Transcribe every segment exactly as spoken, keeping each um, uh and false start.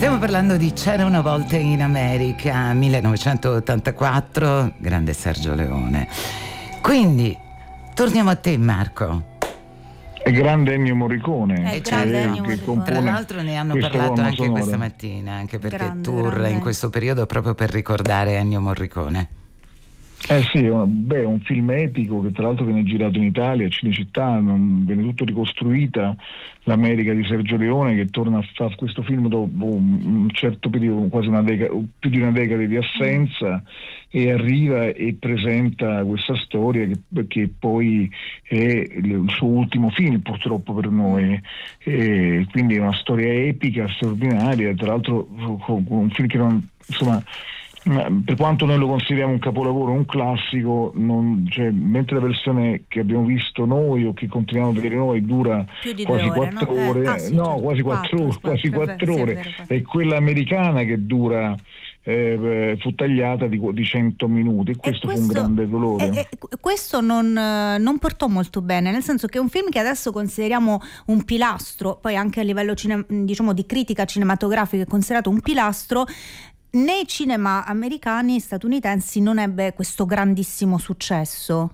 Stiamo parlando di C'era una volta in America, millenovecentottantaquattro, grande Sergio Leone. Quindi, torniamo a te, Marco. È grande Ennio Morricone, È grande eh, Ennio che Morricone. Tra l'altro ne hanno parlato anche sonora. questa mattina, anche perché Grande, tour grande. in questo periodo proprio per ricordare Ennio Morricone. Eh sì, beh, è un film epico che tra l'altro viene girato in Italia, a Cinecittà, non- viene tutto ricostruita l'America di Sergio Leone, che torna a fare questo film dopo un un certo periodo, quasi una decada, più di una decade di assenza, e arriva e presenta questa storia che, che poi è il suo ultimo film, purtroppo per noi. E quindi è una storia epica, straordinaria, tra l'altro con con un film che non, insomma, ma per quanto noi lo consideriamo un capolavoro, un classico, non, cioè, mentre la versione che abbiamo visto noi o che continuiamo a vedere noi dura Più di quasi due ore, quattro no? Eh, ore, ah, sì, no, certo. quasi quattro, Quattro, quasi quattro, quattro sì, è ore, vero, quattro. e quella americana che dura eh, fu tagliata di, di cento minuti, e questo, fu un grande dolore. e- e questo non, eh, non portò molto bene, nel senso che è un film che adesso consideriamo un pilastro, poi anche a livello cine- diciamo di critica cinematografica è considerato un pilastro. Nei cinema americani e statunitensi non ebbe questo grandissimo successo.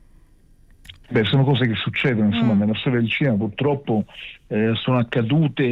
Beh, sono cose che succedono, insomma, Mm. nella storia del cinema purtroppo eh, sono accadute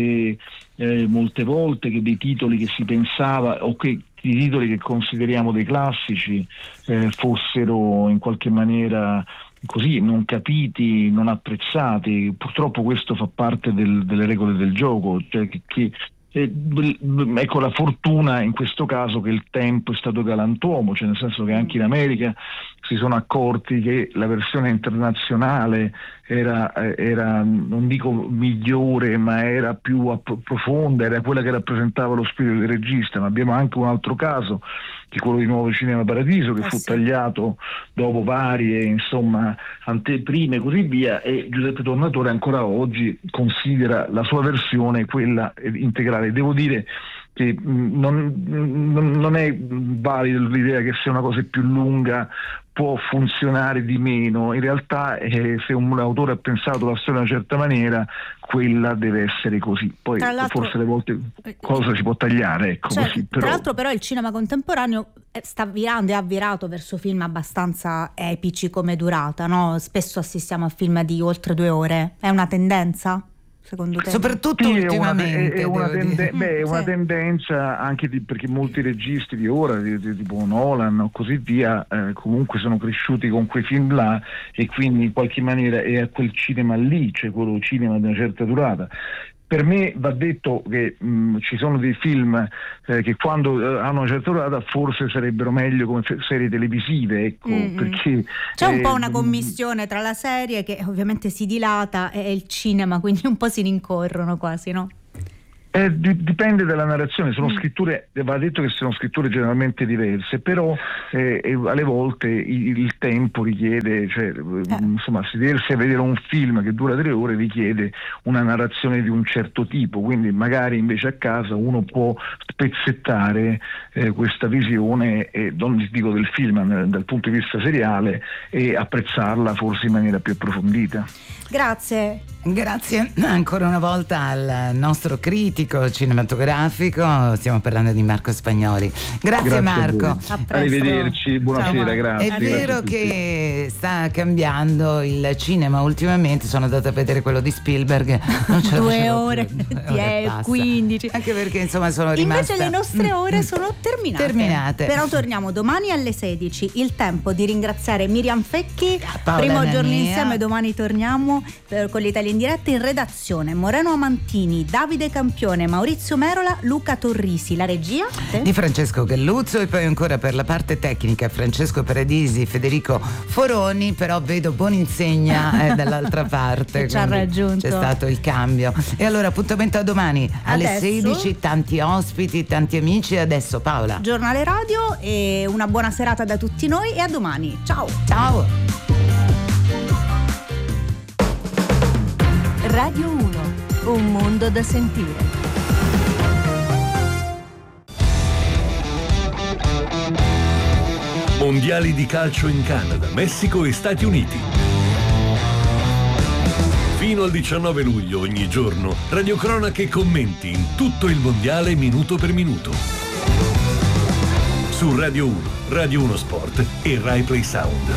eh, molte volte che dei titoli che si pensava o che i titoli che consideriamo dei classici eh, fossero in qualche maniera così non capiti, non apprezzati. Purtroppo questo fa parte del- delle regole del gioco, cioè che, che eh, b- ecco la fortuna in questo caso che il tempo è stato galantuomo, cioè nel senso che anche in America si sono accorti che la versione internazionale era, eh, era non dico migliore, ma era più app- profonda, era quella che rappresentava lo spirito del regista. Ma abbiamo anche un altro caso, che è quello di Nuovo Cinema Paradiso, che Eh fu sì. tagliato dopo varie insomma anteprime e così via, e Giuseppe Tornatore ancora oggi considera la sua versione quella eh, integrale. Devo dire che mh, non, non, non è valida l'idea che se una cosa è più lunga può funzionare di meno. In realtà eh, se un autore ha pensato la storia in una certa maniera, quella deve essere così. Poi Tra l'altro- forse alle volte cosa si può tagliare, ecco, Cioè, così, però Tra l'altro però il cinema contemporaneo eh, sta virando e ha virato verso film abbastanza epici come durata, no? Spesso assistiamo a film di oltre due ore. È una tendenza, secondo te? Soprattutto Sì, è una, ultimamente, è una, devo tende- dire. beh, è Mm, una sì. tendenza anche di, perché molti registi di ora, di- di- tipo Nolan o così via, eh, comunque sono cresciuti con quei film là, e quindi in qualche maniera è a quel cinema lì, cioè quello cinema di una certa durata. Per me va detto che mh, ci sono dei film eh, che quando eh, hanno una certa durata forse sarebbero meglio come fe- serie televisive, ecco, Mm-mm. perché C'è un eh, po' una commistione tra la serie, che ovviamente si dilata, e il cinema, quindi un po' si rincorrono quasi, no? Eh, di- dipende dalla narrazione, sono Mm. scritture, va detto che sono scritture generalmente diverse, però eh, eh, alle volte il, il tempo richiede, cioè, eh, insomma, sedersi a vedere un film che dura tre ore richiede una narrazione di un certo tipo, quindi magari invece a casa uno può spezzettare eh, questa visione, e non dico del film, ma dal punto di vista seriale, e apprezzarla forse in maniera più approfondita. Grazie. Grazie ancora una volta al nostro critico cinematografico, stiamo parlando di Marco Spagnoli. Grazie, Grazie a Marco. voi. A presto. Arrivederci, buonasera, Ciao, Marco. grazie. È grazie a vero tutti. che sta cambiando il cinema ultimamente, sono andata a vedere quello di Spielberg, non ce la Due facevo ore, più, due ore e dieci, passa. quindici. Anche perché insomma sono rimasta Invece le nostre ore sono terminate. Terminate. Però torniamo domani alle sedici. Il tempo di ringraziare Miriam Fecchi. Paola Primo giorno Nania. insieme, domani torniamo per- con l'Italia in diretta. In redazione Moreno Amantini, Davide Campione, Maurizio Merola, Luca Torrisi. La regia Te? di Francesco Galluzzo, e poi ancora per la parte tecnica Francesco Paradisi, Federico Foroni, però vedo Boninsegna eh, dall'altra parte, Che ci ha quindi raggiunto. c'è stato il cambio. E allora appuntamento a domani alle Adesso? sedici, tanti ospiti, tanti amici. Adesso Paola, Giornale radio, e una buona serata da tutti noi, e a domani. Ciao. ciao. Radio uno, un mondo da sentire. Mondiali di calcio in Canada, Messico e Stati Uniti. Fino al diciannove luglio ogni giorno, radiocronache e commenti in tutto il mondiale minuto per minuto. Su Radio uno, Radio uno Sport e Rai Play Sound.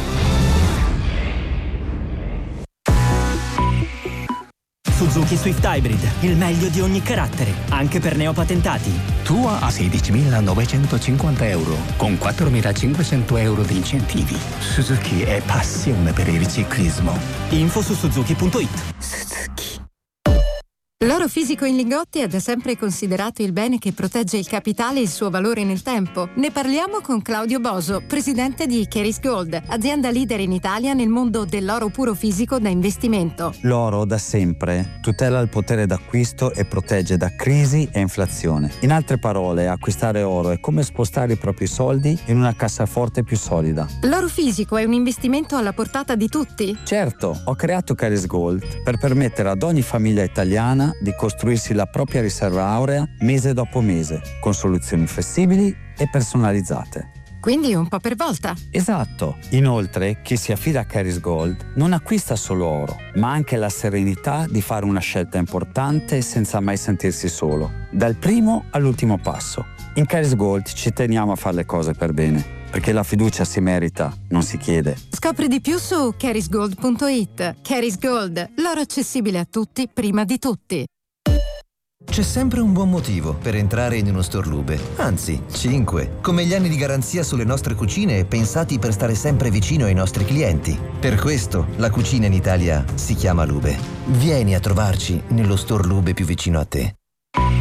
Suzuki Swift Hybrid, il meglio di ogni carattere, anche per neopatentati. Tua a sedicimilanovecentocinquanta euro, con quattromilacinquecento euro di incentivi. Suzuki è passione per il riciclismo. Info su suzuki punto it. Suzuki. L'oro fisico in lingotti è da sempre considerato il bene che protegge il capitale e il suo valore nel tempo. Ne parliamo con Claudio Boso, presidente di Keris Gold, azienda leader in Italia nel mondo dell'oro puro fisico da investimento. L'oro da sempre tutela il potere d'acquisto e protegge da crisi e inflazione. In altre parole, acquistare oro è come spostare i propri soldi in una cassaforte più solida. L'oro fisico è un investimento alla portata di tutti? Certo, ho creato Keris Gold per permettere ad ogni famiglia italiana di costruirsi la propria riserva aurea mese dopo mese, con soluzioni flessibili e personalizzate. Quindi un po' per volta. Esatto. Inoltre, chi si affida a Keris Gold non acquista solo oro, ma anche la serenità di fare una scelta importante senza mai sentirsi solo, dal primo all'ultimo passo. In Keris Gold ci teniamo a fare le cose per bene, perché la fiducia si merita, non si chiede. Scopri di più su keris gold punto it. Keris Gold, l'oro accessibile a tutti prima di tutti. C'è sempre un buon motivo per entrare in uno store Lube, anzi, cinque, come gli anni di garanzia sulle nostre cucine pensati per stare sempre vicino ai nostri clienti. Per questo la cucina in Italia si chiama Lube. Vieni a trovarci nello store Lube più vicino a te.